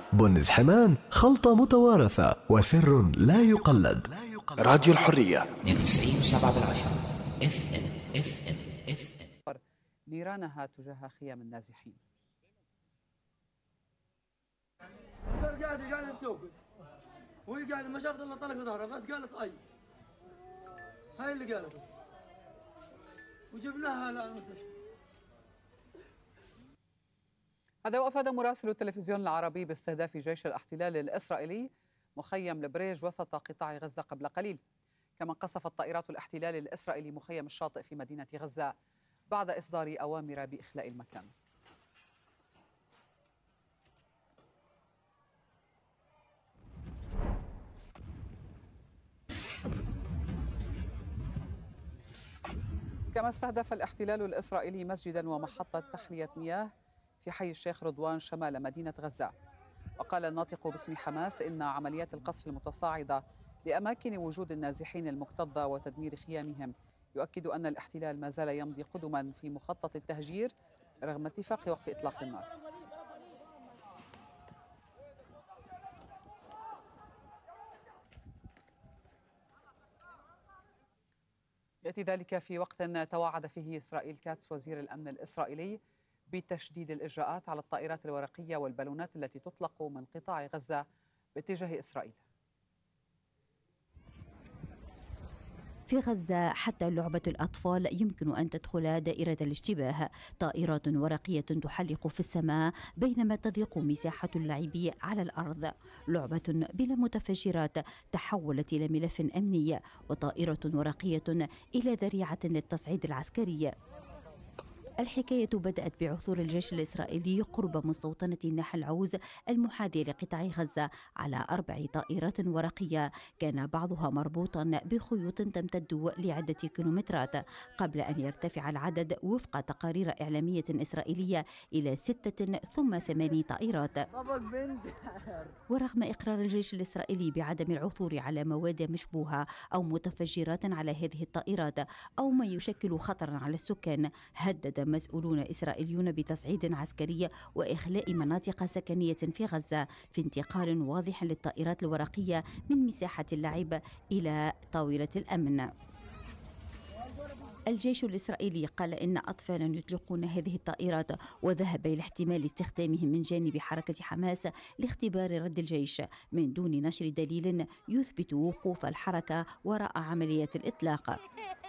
بنز حمان، خلطة متوارثة وسر لا يقلد. راديو الحرية 92.7 FM. نيرانها تجاه خيام النازحين. قاعد بتوكل وهي قاعده ما شافت الا طلق ظهرها بس قالت اي هاي اللي قالته وجبناها للمستشفى. هذا وأفاد مراسل التلفزيون العربي باستهداف جيش الاحتلال الإسرائيلي مخيم البريج وسط قطاع غزة قبل قليل. كما قصفت طائرات الاحتلال الإسرائيلي مخيم الشاطئ في مدينة غزة بعد إصدار أوامر بإخلاء المكان. كما استهدف الاحتلال الإسرائيلي مسجدا ومحطة تحلية مياه في حي الشيخ رضوان شمال مدينة غزة. وقال الناطق باسم حماس إن عمليات القصف المتصاعدة لأماكن وجود النازحين المكتظة وتدمير خيامهم يؤكد أن الاحتلال ما زال يمضي قدما في مخطط التهجير رغم اتفاق وقف إطلاق النار. يأتي ذلك في وقت توعد فيه إسرائيل كاتس وزير الأمن الإسرائيلي بتشديد الإجراءات على الطائرات الورقية والبالونات التي تطلق من قطاع غزة باتجاه إسرائيل. في غزة حتى لعبة الأطفال يمكن أن تدخل دائرة الاشتباه. طائرات ورقية تحلق في السماء بينما تضيق مساحة اللعب على الأرض. لعبة بلا متفجرات تحولت إلى ملف أمني، وطائرة ورقية إلى ذريعة للتصعيد العسكري. الحكاية بدأت بعثور الجيش الإسرائيلي قرب مستوطنة نحل عوز المحاذية لقطاع غزة على 4 طائرات ورقية كان بعضها مربوطا بخيوط تمتد لعدة كيلومترات، قبل أن يرتفع العدد وفق تقارير إعلامية إسرائيلية إلى 6 ثم 8 طائرات. ورغم إقرار الجيش الإسرائيلي بعدم العثور على مواد مشبوهة أو متفجرات على هذه الطائرات أو ما يشكل خطرا على السكان، هدد مسؤولون إسرائيليون بتصعيد عسكري وإخلاء مناطق سكنية في غزة في انتقال واضح للطائرات الورقية من مساحة اللعب إلى طاولة الأمن. الجيش الإسرائيلي قال إن أطفالا يطلقون هذه الطائرات، وذهب إلى احتمال استخدامهم من جانب حركة حماس لاختبار رد الجيش من دون نشر دليل يثبت وقوف الحركة وراء عمليات الإطلاق.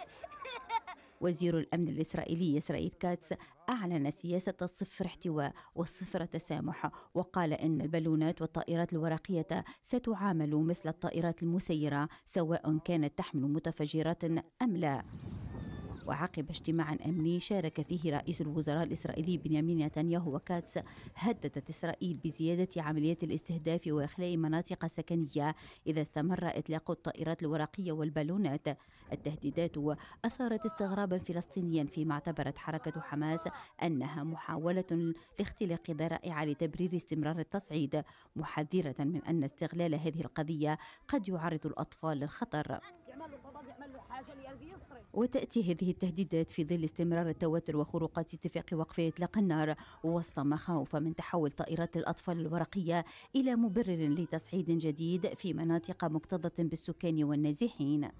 وزير الأمن الإسرائيلي إسرائيل كاتس أعلن سياسة صفر احتواء وصفر تسامح، وقال إن البالونات والطائرات الورقية ستعامل مثل الطائرات المسيرة سواء كانت تحمل متفجرات أم لا. وعقب اجتماع أمني شارك فيه رئيس الوزراء الإسرائيلي بنيامين نتنياهو وكاتس، هددت إسرائيل بزيادة عمليات الاستهداف وإخلاء مناطق سكنية إذا استمر إطلاق الطائرات الورقية والبالونات. التهديدات أثارت استغرابا فلسطينيا، فيما اعتبرت حركة حماس أنها محاولة لاختلاق ذرائع لتبرير استمرار التصعيد، محذرة من أن استغلال هذه القضية قد يعرض الأطفال للخطر. وتأتي هذه التهديدات في ظل استمرار التوتر وخروقات اتفاق وقف إطلاق النار، ووسط مخاوف من تحول طائرات الأطفال الورقية إلى مبرر لتصعيد جديد في مناطق مكتظة بالسكان والنازحين.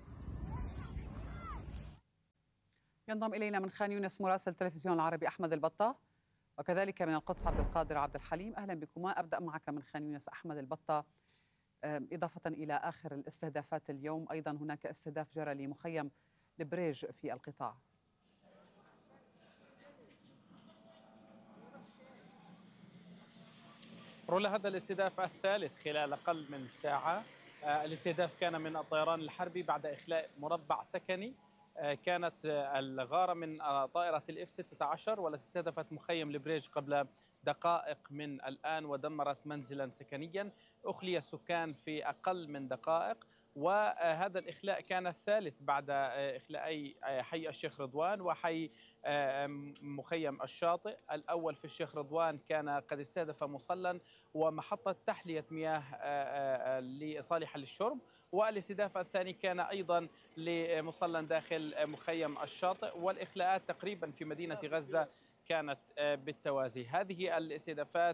ينضم إلينا من خان يونس مراسل التلفزيون العربي أحمد البطة، وكذلك من القدس عبد القادر عبد الحليم. أهلا بكما. أبدأ معك من خان يونس أحمد البطة. إضافة إلى آخر الاستهدافات اليوم، أيضا هناك استهداف جرى لمخيم البريج في القطاع. رولا، هذا الاستهداف الثالث خلال أقل من ساعة. الاستهداف كان من الطيران الحربي بعد إخلاء مربع سكني. كانت الغارة من طائرة الإف 16 والتي استهدفت مخيم البريج قبل دقائق من الآن ودمرت منزلا سكنيا أخلي السكان في أقل من دقائق. وهذا الإخلاء كان الثالث بعد إخلاء حي الشيخ رضوان وحي مخيم الشاطئ. الأول في الشيخ رضوان كان قد استهدف مصلى ومحطة تحلية مياه لصالحة للشرب، والاستهداف الثاني كان أيضا لمصلى داخل مخيم الشاطئ، والإخلاءات تقريبا في مدينة غزة كانت بالتوازي. هذه الاستهدافات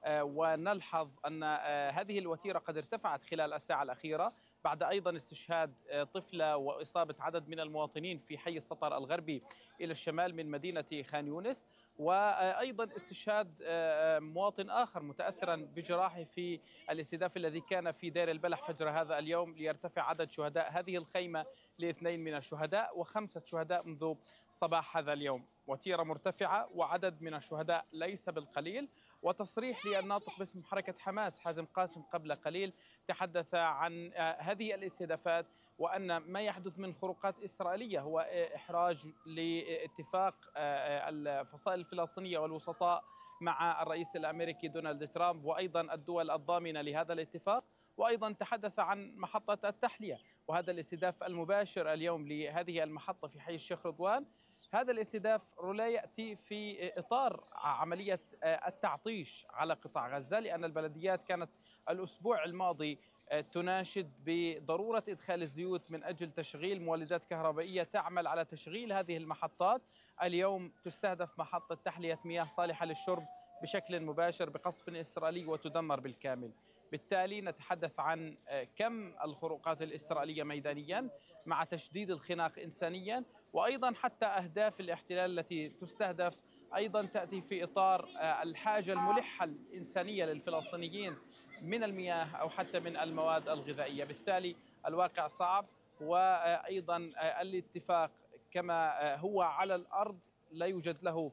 ونلحظ أن هذه الوتيرة قد ارتفعت خلال الساعة الأخيرة بعد أيضا استشهاد طفلة وإصابة عدد من المواطنين في حي السطر الغربي إلى الشمال من مدينة خان يونس، وأيضا استشهاد مواطن آخر متأثرا بجراحه في الاستهداف الذي كان في دير البلح فجر هذا اليوم، ليرتفع عدد شهداء هذه الخيمة لاثنين من الشهداء و5 شهداء منذ صباح هذا اليوم. وتيرة مرتفعة وعدد من الشهداء ليس بالقليل. وتصريح للناطق باسم حركة حماس حازم قاسم قبل قليل تحدث عن هذه الاستهدافات وأن ما يحدث من خروقات إسرائيلية هو إحراج لاتفاق الفصائل الفلسطينية والوسطاء مع الرئيس الأمريكي دونالد ترامب وأيضا الدول الضامنة لهذا الاتفاق. وأيضا تحدث عن محطة التحلية وهذا الاستهداف المباشر اليوم لهذه المحطة في حي الشيخ رضوان. هذا الاستهداف لا يأتي في إطار عملية التعطيش على قطاع غزة، لأن البلديات كانت الأسبوع الماضي تناشد بضرورة إدخال الزيوت من أجل تشغيل مولدات كهربائية تعمل على تشغيل هذه المحطات. اليوم تستهدف محطة تحلية مياه صالحة للشرب بشكل مباشر بقصف إسرائيلي وتدمر بالكامل. بالتالي نتحدث عن كم الخروقات الإسرائيلية ميدانيا مع تشديد الخناق إنسانيا، وأيضا حتى أهداف الاحتلال التي تستهدف أيضا تأتي في إطار الحاجة الملحة الإنسانية للفلسطينيين من المياه أو حتى من المواد الغذائية. بالتالي الواقع صعب، وأيضا الاتفاق كما هو على الأرض لا يوجد له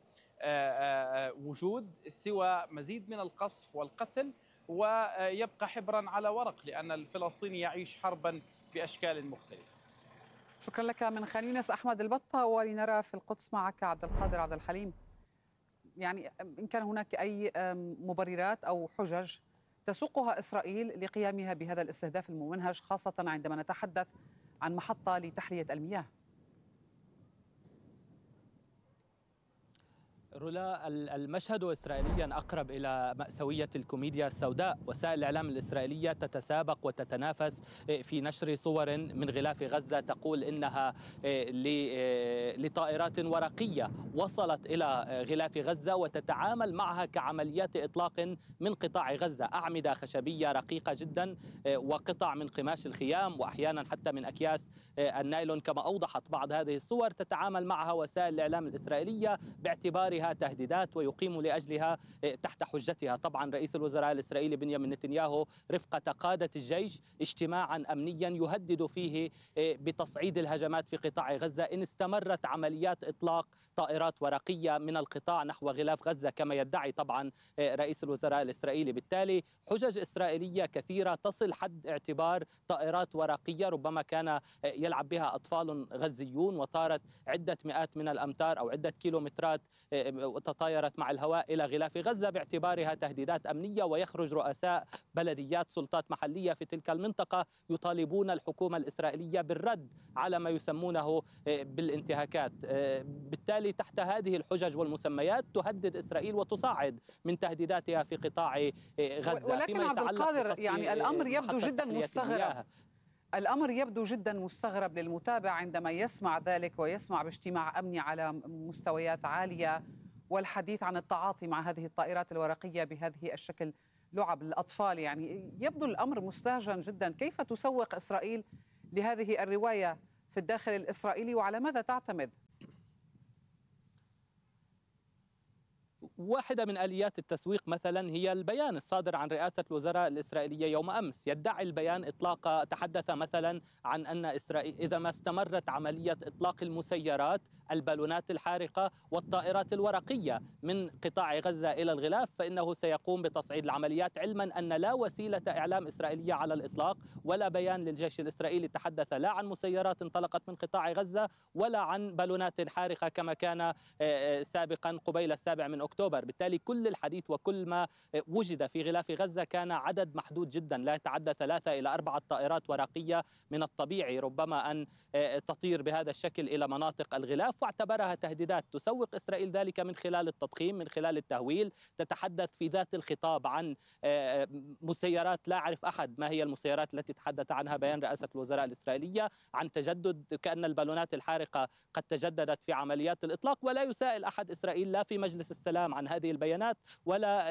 وجود سوى مزيد من القصف والقتل، ويبقى حبرا على ورق لأن الفلسطيني يعيش حربا بأشكال مختلفة. شكرا لك من خان يونس أحمد البطة. ولنرى في القدس معك عبد القادر عبد الحليم، يعني إن كان هناك أي مبررات أو حجج تسوقها إسرائيل لقيامها بهذا الاستهداف الممنهج، خاصة عندما نتحدث عن محطة لتحلية المياه. رولا، المشهد إسرائيليا أقرب إلى مأساوية الكوميديا السوداء. وسائل الإعلام الإسرائيلية تتسابق وتتنافس في نشر صور من غلاف غزة تقول إنها لطائرات ورقية وصلت إلى غلاف غزة وتتعامل معها كعمليات إطلاق من قطاع غزة، أعمدة خشبية رقيقة جدا وقطع من قماش الخيام وأحيانا حتى من أكياس النايلون كما أوضحت بعض هذه الصور. تتعامل معها وسائل الإعلام الإسرائيلية باعتبارها تهديدات ويقيم لأجلها تحت حجتها. طبعا رئيس الوزراء الإسرائيلي بنيامين نتنياهو رفقة قادة الجيش اجتماعا أمنيا يهدد فيه بتصعيد الهجمات في قطاع غزة إن استمرت عمليات إطلاق طائرات ورقية من القطاع نحو غلاف غزة كما يدعي طبعا رئيس الوزراء الإسرائيلي. بالتالي حجج إسرائيلية كثيرة تصل حد اعتبار طائرات ورقية ربما كان يلعب بها أطفال غزيون وطارت عدة مئات من الأمتار أو عدة كيلومترات وتطايرت مع الهواء إلى غلاف غزة باعتبارها تهديدات أمنية. ويخرج رؤساء بلديات سلطات محلية في تلك المنطقة يطالبون الحكومة الإسرائيلية بالرد على ما يسمونه بالانتهاكات. بالتالي تحت هذه الحجج والمسميات تهدد إسرائيل وتصاعد من تهديداتها في قطاع غزة. ولكن عبد القادر، يعني الأمر يبدو جدا مستغرب. الأمر يبدو جدا مستغرب للمتابع عندما يسمع ذلك ويسمع باجتماع أمني على مستويات عالية والحديث عن التعاطي مع هذه الطائرات الورقية بهذه الشكل لعب للأطفال. يعني يبدو الأمر مستهجن جدا. كيف تسوق إسرائيل لهذه الرواية في الداخل الإسرائيلي وعلى ماذا تعتمد؟ واحدة من آليات التسويق مثلا هي البيان الصادر عن رئاسة الوزراء الإسرائيلية يوم أمس. يدعي البيان إطلاق، تحدث مثلا عن أن إسرائيل إذا ما استمرت عملية إطلاق المسيرات، البالونات الحارقة والطائرات الورقية من قطاع غزة إلى الغلاف فإنه سيقوم بتصعيد العمليات، علما أن لا وسيلة إعلام إسرائيلية على الإطلاق ولا بيان للجيش الإسرائيلي تحدث لا عن مسيرات انطلقت من قطاع غزة ولا عن بالونات حارقة كما كان سابقا قبيل 7 أكتوبر. بالتالي كل الحديث وكل ما وجد في غلاف غزة كان عدد محدود جدا لا يتعدى 3 إلى 4 طائرات ورقية. من الطبيعي ربما أن تطير بهذا الشكل إلى مناطق الغلاف الظروف واعتبرها تهديدات. تسوق إسرائيل ذلك من خلال التضخيم، من خلال التهويل. تتحدث في ذات الخطاب عن مسيرات لا أعرف أحد ما هي المسيرات التي تحدث عنها بيان رئاسة الوزراء الإسرائيلية، عن تجدد كأن البالونات الحارقة قد تجددت في عمليات الإطلاق. ولا يسائل أحد إسرائيل لا في مجلس السلام عن هذه البيانات ولا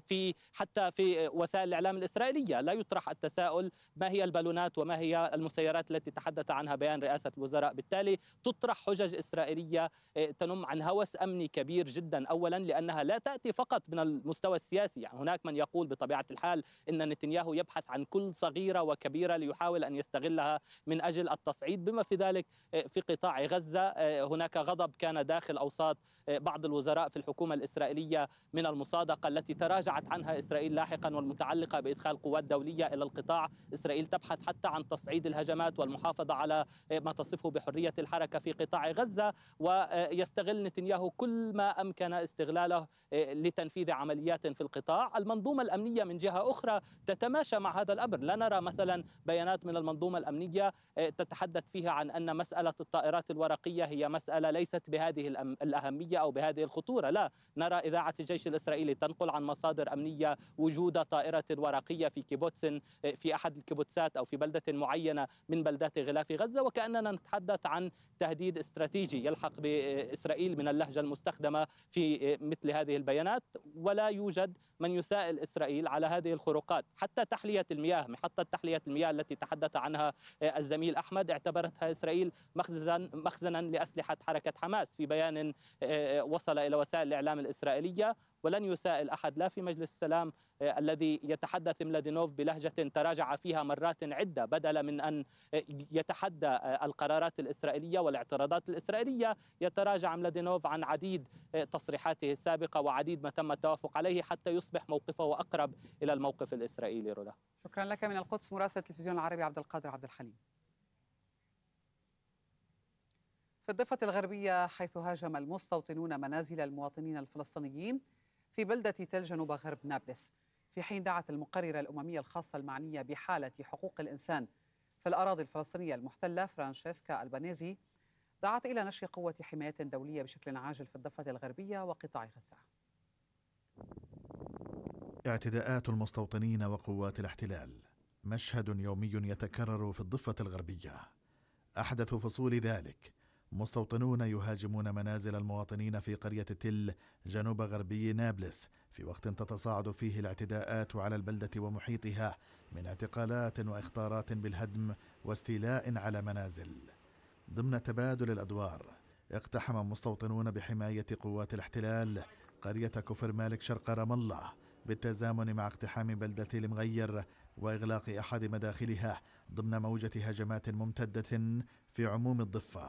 حتى في وسائل الإعلام الإسرائيلية. لا يطرح التساؤل ما هي البالونات وما هي المسيرات التي تحدث عنها بيان رئاسة الوزراء. بالتالي تطرح حجج إسرائيلية تنم عن هوس أمني كبير جدا، أولا لأنها لا تأتي فقط من المستوى السياسي. يعني هناك من يقول بطبيعة الحال إن نتنياهو يبحث عن كل صغيرة وكبيرة ليحاول أن يستغلها من أجل التصعيد، بما في ذلك في قطاع غزة. هناك غضب كان داخل أوساط بعض الوزراء في الحكومة الإسرائيلية من المصادقة التي تراجعت عنها إسرائيل لاحقا والمتعلقة بإدخال قوات دولية إلى القطاع. إسرائيل تبحث حتى عن تصعيد الهجمات والمحافظة على ما تصفه بحرية الحركة في قطاع غزة، ويستغل نتنياهو كل ما أمكن استغلاله لتنفيذ عمليات في القطاع. المنظومة الأمنية من جهة أخرى تتماشى مع هذا الأمر. لا نرى مثلا بيانات من المنظومة الأمنية تتحدث فيها عن أن مسألة الطائرات الورقية هي مسألة ليست بهذه الأهمية أو بهذه الخطورة. لا، نرى إذاعة الجيش الإسرائيلي تنقل عن مصادر أمنية وجود طائرة ورقية في كيبوتسن، في أحد الكيبوتسات أو في بلدة معينة من بلدات غلاف غزة، وكأننا نتحدث عن تهديد استراتيجي يلحق بإسرائيل من اللهجة المستخدمة في مثل هذه البيانات. ولا يوجد من يسائل إسرائيل على هذه الخروقات. حتى تحلية المياه، محطة تحلية المياه التي تحدث عنها الزميل أحمد، اعتبرتها إسرائيل مخزنا لأسلحة حركة حماس في بيان وصل إلى وسائل الإعلام الإسرائيلية. ولن يسائل أحد لا في مجلس السلام الذي يتحدث ملادينوف بلهجة تراجع فيها مرات عدة، بدلا من أن يتحدى القرارات الإسرائيلية والاعتراضات الإسرائيلية، يتراجع ملادينوف عن عديد تصريحاته السابقة وعديد ما تم التوافق عليه حتى يصبح موقفه أقرب إلى الموقف الإسرائيلي. رولا، شكرا لك من القدس مراسل التلفزيون العربي عبد القادر عبد الحليم. في الضفة الغربية، حيث هاجم المستوطنون منازل المواطنين الفلسطينيين في بلدة تل جنوب غرب نابلس، في حين دعت المقررة الأممية الخاصة المعنية بحالة حقوق الإنسان في الأراضي الفلسطينية المحتلة فرانشيسكا ألبانيزي، دعت إلى نشر قوة حماية دولية بشكل عاجل في الضفة الغربية وقطاع غزة. اعتداءات المستوطنين وقوات الاحتلال مشهد يومي يتكرر في الضفة الغربية. أحدث فصول ذلك مستوطنون يهاجمون منازل المواطنين في قرية تل جنوب غربي نابلس، في وقت تتصاعد فيه الاعتداءات على البلدة ومحيطها من اعتقالات واختارات بالهدم واستيلاء على منازل. ضمن تبادل الأدوار اقتحم مستوطنون بحماية قوات الاحتلال قرية كفر مالك شرق رام الله، بالتزامن مع اقتحام بلدة المغير وإغلاق أحد مداخلها ضمن موجة هجمات ممتدة في عموم الضفة.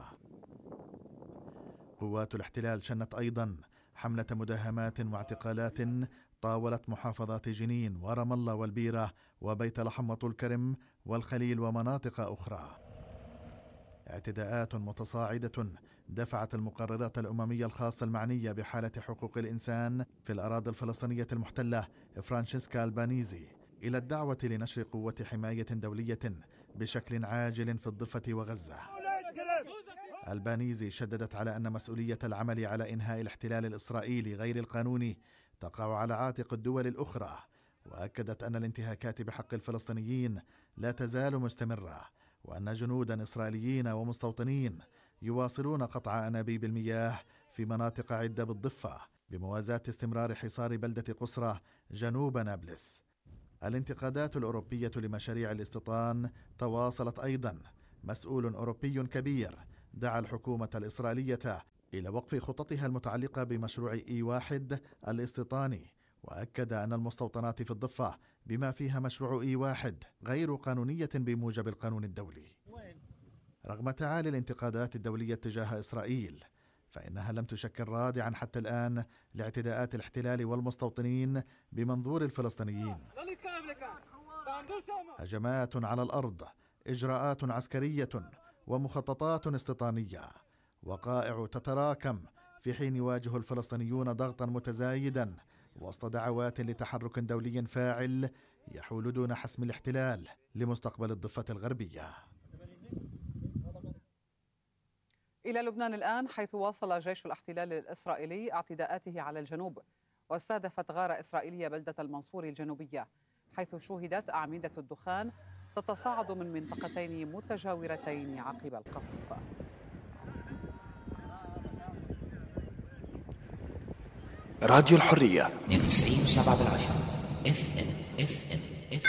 قوات الاحتلال شنت أيضا حملة مداهمات واعتقالات طاولت محافظات جنين ورام الله والبيرة وبيت لحم وطول كرم والخليل ومناطق أخرى. اعتداءات متصاعدة دفعت المقررات الأممية الخاصة المعنية بحالة حقوق الإنسان في الأراضي الفلسطينية المحتلة فرانشيسكا ألبانيزي إلى الدعوة لنشر قوة حماية دولية بشكل عاجل في الضفة وغزة. ألبانيزي شددت على أن مسؤولية العمل على إنهاء الاحتلال الإسرائيلي غير القانوني تقع على عاتق الدول الأخرى، وأكدت أن الانتهاكات بحق الفلسطينيين لا تزال مستمرة، وأن جنودا إسرائيليين ومستوطنين يواصلون قطع أنابيب المياه في مناطق عدة بالضفة بموازاة استمرار حصار بلدة قصرة جنوب نابلس. الانتقادات الأوروبية لمشاريع الاستيطان تواصلت أيضا. مسؤول أوروبي كبير دعا الحكومة الإسرائيلية إلى وقف خططها المتعلقة بمشروع E1 الاستيطاني، وأكد أن المستوطنات في الضفة بما فيها مشروع E1 غير قانونية بموجب القانون الدولي. رغم تعالي الانتقادات الدولية تجاه إسرائيل، فإنها لم تشكل رادعا حتى الآن لاعتداءات الاحتلال والمستوطنين بمنظور الفلسطينيين. هجمات على الأرض، إجراءات عسكرية ومخططات استيطانية، وقائع تتراكم في حين يواجه الفلسطينيون ضغطا متزايدا وسط دعوات لتحرك دولي فاعل يحول دون حسم الاحتلال لمستقبل الضفة الغربية. إلى لبنان الآن، حيث واصل جيش الاحتلال الإسرائيلي اعتداءاته على الجنوب، واستهدفت غارة إسرائيلية بلدة المنصور الجنوبية، حيث شوهدت أعمدة الدخان تتصاعد من منطقتين متجاورتين عقب القصف. راديو الحرية 92.7 FM.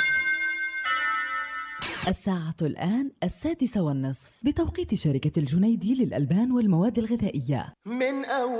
الساعة الآن 6:30 بتوقيت شركة الجنيدي للألبان والمواد الغذائية. من أول